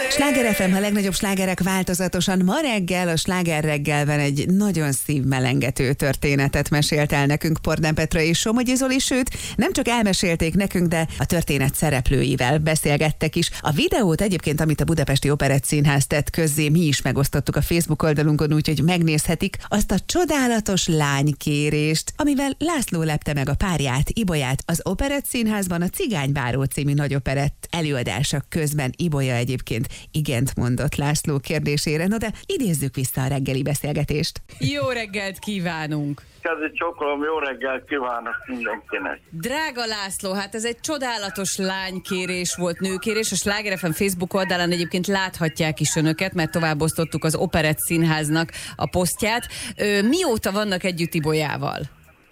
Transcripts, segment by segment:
Sláger FM, a legnagyobb slágerek változatosan. Ma reggel a Sláger reggelben egy nagyon szívmelengető történetet mesélt el nekünk Pordán Petra és Somogyi Zoli, sőt, nem csak elmesélték nekünk, de a történet szereplőivel beszélgettek is. A videót egyébként, amit a Budapesti Operettszínház tett közzé, mi is megosztottuk a Facebook oldalunkon, úgyhogy megnézhetik azt a csodálatos lánykérést, amivel László lepte meg a párját, Ibolyát az Operettszínházban a Cigánybáró című nagyoperett előadása közben. Ibolya egyébként igent mondott László kérdésére, no de idézzük vissza a reggeli beszélgetést. Jó reggelt kívánunk! Kezi csokolom, jó reggelt kívánok mindenkinek! Drága László, hát ez egy csodálatos lánykérés volt, nőkérés. A Sláger FM Facebook oldalán egyébként láthatják is önöket, mert továbbosztottuk az Operettszínháznak a posztját. Mióta vannak együtt Ibolyával?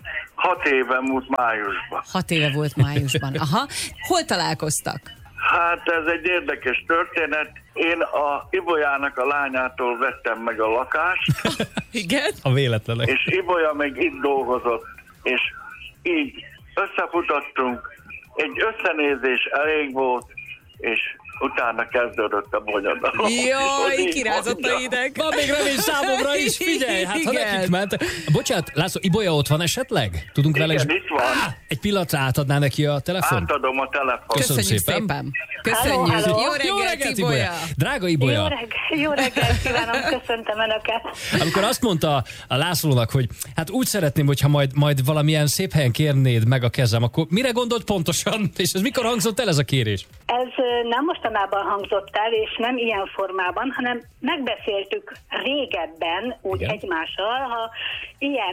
6 éve múlt májusban. 6 éve volt májusban. Aha. Hol találkoztak? Hát ez egy érdekes történet. Én a Ibolyának a lányától vettem meg a lakást. Igen? A véletlenek. És Ibolya még itt dolgozott. És így összefutottunk. Egy összenézés elég volt, és utána kezdődött a bonyodalom. Jaj, kirázott a ideg. Van még remény számomra is, figyelj, hát ha Igen. nekik ment. Bocsánat, László, Ibolya ott van esetleg? Tudunk Igen, vele is... itt van. Egy pillanatra átadná neki a telefon? Átadom a telefont. Köszönjük szépen. Köszönjük. Halló. Jó reggelt, Ibolya. Drága Ibolya, Jó reggelt kívánom, köszöntöm Önöket. amikor azt mondta a Lászlónak, hogy hát úgy szeretném, hogyha majd valamilyen szép helyen kérnéd meg a kezem, akkor mire gondolt pontosan? És ez mikor hangzott el ez a kérés? Ez nem mostanában hangzott el, és nem ilyen formában, hanem megbeszéltük régebben, úgy Igen. egymással, ha ilyen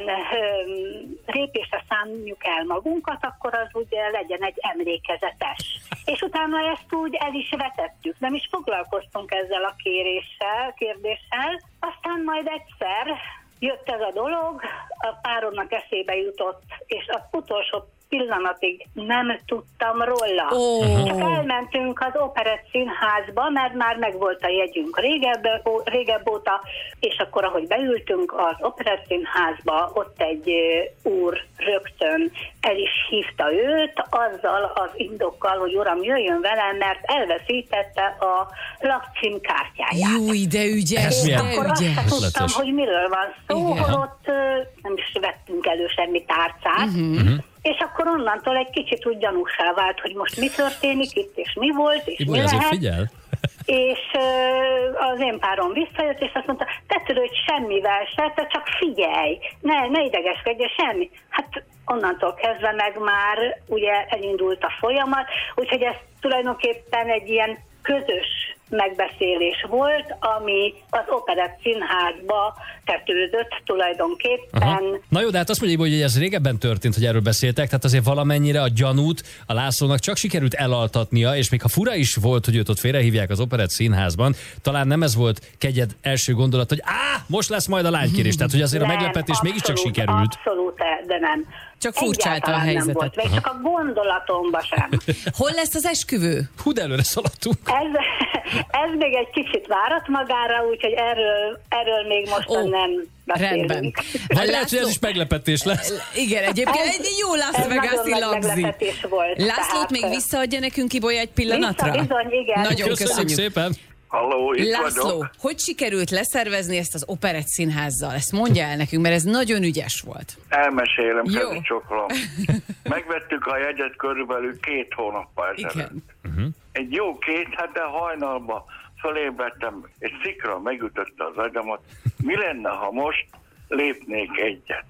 lépésre szánjuk el magunkat, akkor az ugye legyen egy emlékezetes. És utána ezt úgy el is vetettük, nem is foglalkoztunk ezzel a kérdéssel, aztán majd egyszer jött ez a dolog, a páromnak eszébe jutott, és az utolsó pillanatig nem tudtam róla. Csak elmentünk az Operettszínházba, mert már megvolt a jegyünk régebb óta, és akkor, ahogy beültünk az Operettszínházba, ott egy úr rögtön el is hívta őt, azzal az indokkal, hogy uram, jöjjön velem, mert elveszítette a lakcímkártyáját. Jó, de ügyes, És de akkor azt ügyes. sem tudtam, hogy miről van szó, Igen. holott nem is vettünk elő semmi tárcát, és akkor onnantól egy kicsit úgy gyanúsá vált, hogy most mi történik itt, és mi volt, és Ibolya mi azért lehet. figyel. És az én párom visszajött, és azt mondta, te törődj semmivel se, te csak figyelj, ne idegeskedj, semmi. Hát onnantól kezdve meg már ugye elindult a folyamat, úgyhogy ez tulajdonképpen egy ilyen közös megbeszélés volt, ami az Operettszínházba tetőzött tulajdonképpen. Aha. Na jó, de hát azt mondja, hogy ez régebben történt, hogy erről beszéltek, tehát azért valamennyire a gyanút a Lászlónak csak sikerült elaltatnia, és még ha fura is volt, hogy őt ott félrehívják az Operettszínházban, talán nem ez volt kegyed első gondolat, hogy most lesz majd a lánykérés, tehát hogy azért a meglepetés mégiscsak sikerült. Abszolút, de nem. Csak furcsálta a Egyáltalán helyzetet. Nem volt, még csak a gondolatomba sem. Hol lesz az esküvő? Hú, de előre szaladtunk. Ez még egy kicsit várat magára, úgyhogy erről még mostan nem beszélünk. Rendben. Vagy lehet, hogy ez is meglepetés lesz. Igen, egyébként egy jó Las Ez Vegas-i nagyon nagy lagzi. meglepetés volt. Lászlót még visszaadja nekünk, Ibolya, egy pillanatra? Bizony, igen. Nagyon Köszönjük szépen. Halló, itt László, vagyok. hogy sikerült leszervezni ezt az Operettszínházzal? Ezt mondja el nekünk, mert ez nagyon ügyes volt. Elmesélem, Jó. Kezi csokolom. Megvettük a jegyet körülbelül 2 hónappal ezelőtt. Igen. Egy jó 2 hete hajnalba fölébredtem, és szikra megütötte az agyamat. Mi lenne, ha most lépnék egyet?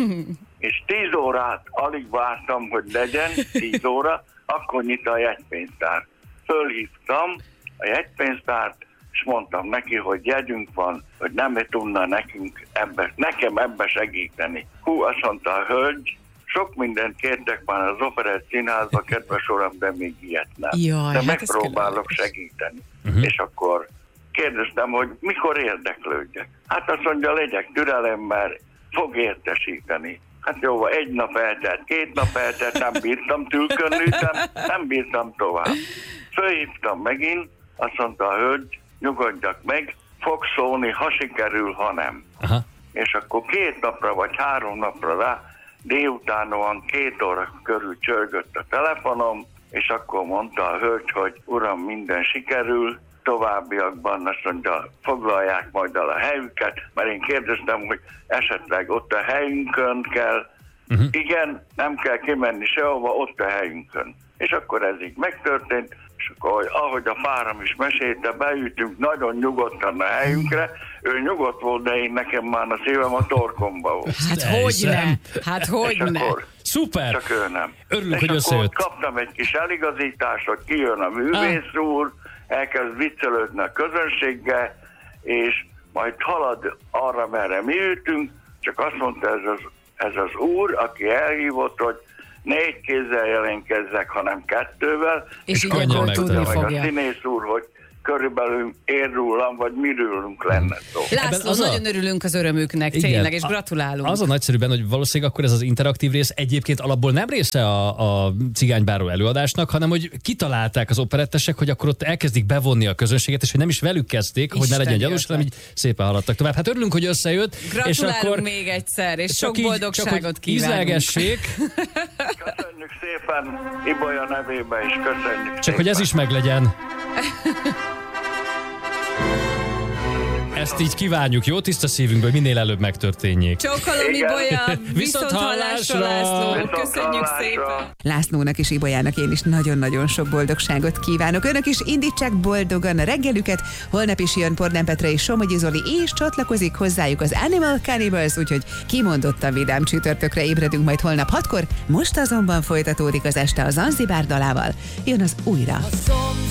És 10 órát alig vártam, hogy legyen, 10 óra, akkor nyit a jegypénztár. Fölhívtam a jegypénztárt, és mondtam neki, hogy jegyünk van, hogy nem tudna nekem ebbe segíteni. Azt mondta a hölgy, sok mindent kértek már az Operettszínházba, kedves uram, de még ilyet nem. Jaj, de hát megpróbálok ez segíteni. És akkor kérdeztem, hogy mikor érdeklődjek. Hát azt mondja, legyek türelemmel, fog értesíteni. Hát jó, 1 nap eltelt, 2 nap eltelt, nem bírtam, tülkönlőtem, nem bírtam tovább. Fölhívtam megint, azt mondta a hölgy, nyugodjak meg, fog szólni, ha sikerül, ha nem. Aha. És akkor 2 napra vagy 3 napra rá, délutánon 2 óra körül csörgött a telefonom, és akkor mondta a hölgy, hogy uram, minden sikerül, továbbiakban azt mondja, foglalják majd el a helyüket, mert én kérdeztem, hogy esetleg ott a helyünkön kell. Igen, nem kell kimenni sehova, ott a helyünkön. És akkor ez így megtörtént, és akkor ahogy a párom is mesélte, beütünk nagyon nyugodtan a helyünkre. Ő nyugodt volt, de én nekem már a szívem a torkomba volt. Hát hogy ne? Hát hogy ne? Szuper! Csak ő nem. Örülünk, és hogy akkor összejött. kaptam egy kis eligazítást, hogy kijön a művész úr, elkezd viccelődni a közönséggel, és majd halad arra, merre mi ültünk, csak azt mondta ez az úr, aki elhívott, hogy 4 kézzel jelentkezzek, hanem 2-vel, és így könnyen akkor tudni megtenni. meg a fogja. színész úr, hogy körülbelül én rólam, vagy mirőlünk lenne szó. László, az nagyon örülünk az örömüknek, Igen. tényleg, és gratulálunk. Az a nagyszerűben, hogy valószínűleg akkor ez az interaktív rész egyébként alapból nem része a cigánybáró előadásnak, hanem hogy kitalálták az operettesek, hogy akkor ott elkezdik bevonni a közönséget, és hogy nem is velük kezdték, hogy ne legyen gyanús, Isten hanem így szépen haladtak tovább. Hát örülünk, hogy összejött. Gratulálunk és akkor még egyszer, és csak sok így- boldogságot csak, hogy kívánunk. ízlelgessék, Köszönjük szépen Ibolya nevébe is, köszönjük csak hogy ez is meglegyen. Ezt így kívánjuk, jó? Tiszta szívünkből, minél előbb megtörténjék. Csókolom, Igen. Ibolya, Viszont viszont hallásra, hallásra. László. Viszont Köszönjük hallásra. szépen. Lászlónak és Ibolyának én is nagyon-nagyon sok boldogságot kívánok. Önök is indítsák boldogan a reggelüket. Holnap is jön Pordán Petra és Somogyi Zoli, és csatlakozik hozzájuk az Animal Cannibals, úgyhogy kimondottan vidám csütörtökre ébredünk majd holnap 6-kor. Most azonban folytatódik az este a Zanzibár dalával. Jön az újra.